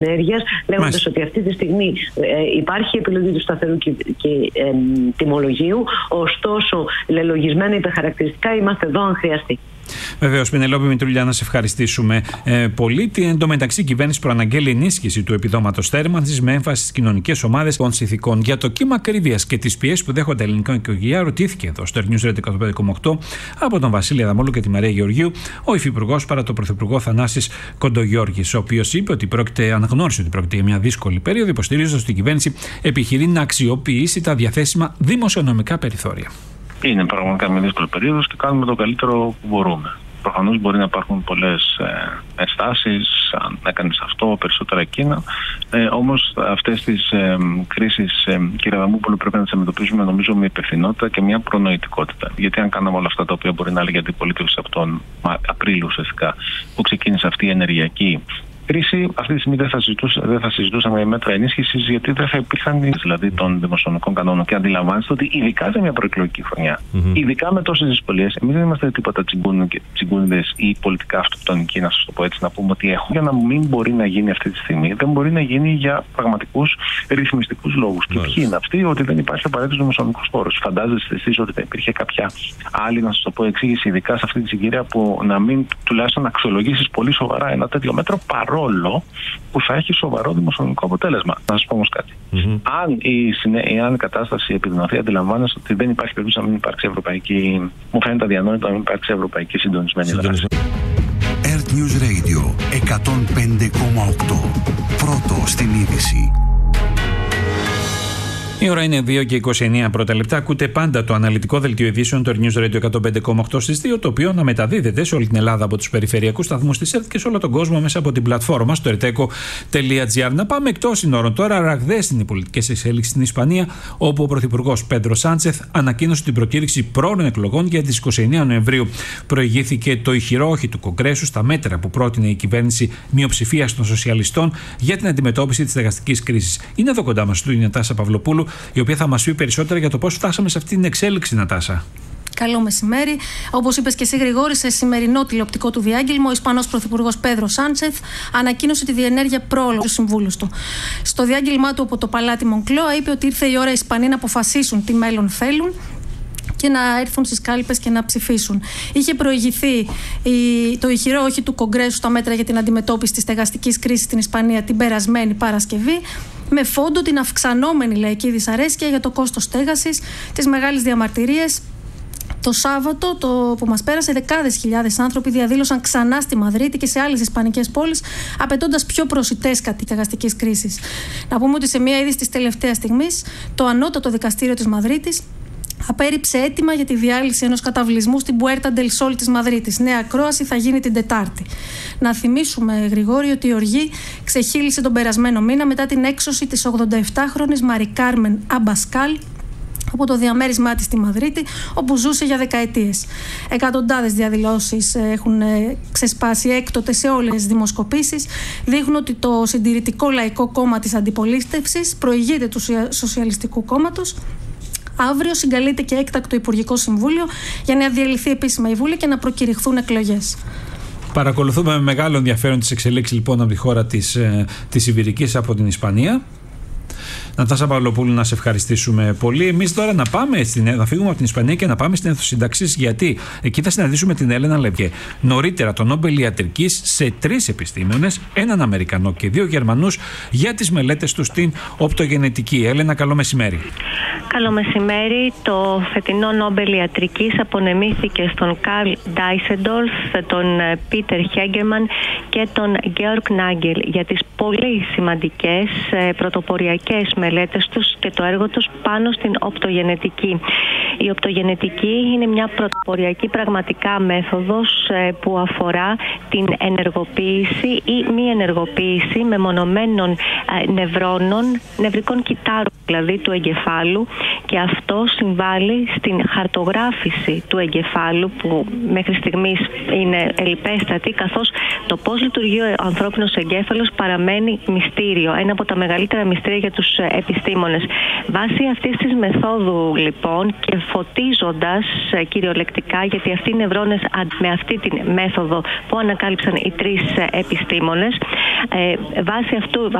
ενέργειας, λέγοντας ότι αυτή τη στιγμή υπάρχει επιλογή του σταθερού και τιμολογίου, ωστόσο λελογισμένα υπερχαρακτηριστικά είμαστε εδώ αν χρειαστεί. Βεβαίως, Πινελόπη Μητρούλια, να σε ευχαριστήσουμε πολύ. Εν τω μεταξύ, η κυβέρνηση προαναγγέλει ενίσχυση του επιδόματος θέρμανσης με έμφαση στις κοινωνικές ομάδες των συνθηκών. Για το κύμα ακρίβειας και τις πιέσεις που δέχονται ελληνικά οικογένεια, ρωτήθηκε εδώ στο News Radio 105,8 από τον Βασίλη Αδαμόλου και τη Μαρία Γεωργίου ο υφυπουργός παρά τον πρωθυπουργό Θανάσης Κοντογιώργης, ο οποίος είπε ότι αναγνώρισε ότι πρόκειται για μια δύσκολη περίοδο, υποστηρίζοντας ότι η κυβέρνηση επιχειρεί να αξιοποιήσει τα διαθέσιμα δημοσιονομικά περιθώρια. Είναι πραγματικά μια δύσκολη περίοδος και κάνουμε το καλύτερο που μπορούμε. Προφανώς μπορεί να υπάρχουν πολλές ενστάσεις, αν έκανες αυτό, περισσότερα εκείνα. Όμως αυτές τις κρίσεις, κύριε Αδαμόπουλο, πρέπει να τις αντιμετωπίζουμε νομίζω με υπευθυνότητα και μια προνοητικότητα. Γιατί αν κάναμε όλα αυτά τα οποία μπορεί να έλεγε η αντιπολίτευση από τον Απρίλιο ουσιαστικά, που ξεκίνησε αυτή η ενεργειακή κρίση, αυτή τη στιγμή δεν θα συζητούσαμε μέτρα ενίσχυσης, γιατί δεν θα υπήρχαν δηλαδή των δημοσιονομικών κανόνων. Και αντιλαμβάνεστε ότι ειδικά σε μια προεκλογική χρονιά, ειδικά με τόσες δυσκολίες, εμείς δεν είμαστε τίποτα τσιγκούνιδες ή πολιτικά αυτοκτονικοί, να σας το πω έτσι, να πούμε ότι έχουμε. Για να μην μπορεί να γίνει αυτή τη στιγμή, δεν μπορεί να γίνει για πραγματικούς ρυθμιστικούς λόγους. Και ποιοι είναι αυτοί? Ότι δεν υπάρχει απαραίτητος δημοσιονομικός χώρος. Φαντάζεστε εσείς ότι θα υπήρχε κάποια άλλη, να σας το πω, εξήγηση, ειδικά σε αυτή τη συγκυρία, που να μην τουλάχιστον αξιολογήσεις πολύ σοβαρά ένα τέτοιο μέτρο, παρόλο που θα έχει σοβαρό δημοσιονομικό αποτέλεσμα. Να σας πω όμως κάτι. Αν η κατάσταση επιδεινωθεί, αντιλαμβάνεστε ότι δεν υπάρχει περίπτωση να μην υπάρξει ευρωπαϊκή. Μου φαίνεται αδιανόητο να μην υπάρξει ευρωπαϊκή συντονισμένη δράση. Earth News Radio 105,8. Πρώτο στην είδηση. Η ώρα είναι 2 και 29 πρώτα λεπτά. Ακούτε πάντα το αναλυτικό δελτίο ειδήσεων του News Radio 105,8 στις 2, το οποίο αναμεταδίδεται σε όλη την Ελλάδα από τους περιφερειακούς σταθμούς της ΕΡΤ και σε όλο τον κόσμο μέσα από την πλατφόρμα στο erteco.gr. Να πάμε εκτός συνόρων τώρα. Ραγδαίες είναι οι πολιτικές εξέλιξεις στην Ισπανία, όπου ο πρωθυπουργός Πέντρο Σάντσεθ ανακοίνωσε την προκήρυξη πρόωρων εκλογών για τις 29 Νοεμβρίου. Προηγήθηκε το ηχηρό όχι του Κογκρέσου στα μέτρα που πρότεινε η κυβέρνηση μειοψηφίας των σοσιαλιστών για την αντιμετώπιση της στεγαστικής κρίσης. Είναι εδώ κοντά μας η Νατάσα Παυλοπούλου, η οποία θα μας πει περισσότερα για το πώς φτάσαμε σε αυτή την εξέλιξη, Νατάσα. Καλό μεσημέρι. Όπως είπες και εσύ, Γρηγόρη, σε σημερινό τηλεοπτικό του διάγγελμα, ο Ισπανός πρωθυπουργός Πέντρο Σάντσεθ ανακοίνωσε τη διενέργεια πρόλογου στους συμβούλους του. Στο διάγγελμά του από το Παλάτι Μονκλόα, είπε ότι ήρθε η ώρα οι Ισπανοί να αποφασίσουν τι μέλλον θέλουν και να έρθουν στις κάλπες και να ψηφίσουν. Είχε προηγηθεί το ηχηρό όχι του Κογκρέσου στα μέτρα για την αντιμετώπιση της στεγαστικής κρίσης στην Ισπανία την περασμένη Παρασκευή, με φόντο την αυξανόμενη λαϊκή δυσαρέσκεια για το κόστος στέγασης, τις μεγάλες διαμαρτυρίες. Το Σάββατο που μας πέρασε, δεκάδες χιλιάδες άνθρωποι διαδήλωσαν ξανά στη Μαδρίτη και σε άλλες ισπανικές πόλεις, απαιτώντας πιο προσιτές κατά τη στεγαστικής κρίσης. Να πούμε ότι σε μία είδηση της τελευταίας στιγμής, το ανώτατο δικαστήριο της Μαδρίτης απέρριψε αίτημα για τη διάλυση ενός καταβλισμού στην Πουέρτα ντελ Σόλ της Μαδρίτης. Νέα ακρόαση θα γίνει την Τετάρτη. Να θυμίσουμε, Γρηγόρη, ότι η οργή ξεχύλισε τον περασμένο μήνα μετά την έξωση της 87χρονης Μαρι Κάρμεν Αμπασκάλ από το διαμέρισμά της στη Μαδρίτη, όπου ζούσε για δεκαετίες. Εκατοντάδες διαδηλώσεις έχουν ξεσπάσει έκτοτε σε όλες τις δημοσκοπήσεις. Δείχνουν ότι το Συντηρητικό Λαϊκό Κόμμα της Αντιπολίτευσης προηγείται του Σοσιαλιστικού Κόμματος. Αύριο συγκαλείται και έκτακτο Υπουργικό Συμβούλιο για να διαλυθεί επίσημα η Βούλη και να προκηρυχθούν εκλογές. Παρακολουθούμε με μεγάλο ενδιαφέρον τις εξελίξεις λοιπόν από τη χώρα της Ιβηρικής, από την Ισπανία. Νατάσα Παυλοπούλου, να σε ευχαριστήσουμε πολύ. Εμείς τώρα να φύγουμε από την Ισπανία και να πάμε στην αίθουσα συνταξής, γιατί εκεί θα συναντήσουμε την Έλενα Λεβιέ. Νωρίτερα τον Νόμπελ Ιατρικής σε 3 επιστήμονες, έναν Αμερικανό και 2 Γερμανούς, για τις μελέτες τους στην οπτογενετική. Έλενα, καλό μεσημέρι. Καλό μεσημέρι. Το φετινό Νόμπελ Ιατρικής απονεμήθηκε στον Καρλ Ντάισεντορφ, τον Πίτερ Χέγκερμαν και τον Γκέοργκ Νάγκελ για τις πολύ σημαντικές πρωτοποριακές μελέτες τους και το έργο τους πάνω στην οπτογενετική. Η οπτογενετική είναι μια πρωτοποριακή πραγματικά μέθοδος που αφορά την ενεργοποίηση ή μη ενεργοποίηση μεμονωμένων νευρικών κυτάρων, δηλαδή του εγκεφάλου, και αυτό συμβάλλει στην χαρτογράφηση του εγκεφάλου που μέχρι στιγμής είναι ελπέστατη, καθώς το πώς λειτουργεί ο ανθρώπινος εγκέφαλος παραμένει μυστήριο, ένα από τα μεγαλύτερα μυστήρια για τους επιστήμονες. Βάσει αυτής της μεθόδου λοιπόν και φωτίζοντας κυριολεκτικά, γιατί αυτοί οι νευρώνες με αυτή τη μέθοδο που ανακάλυψαν οι τρεις επιστήμονες, βάσει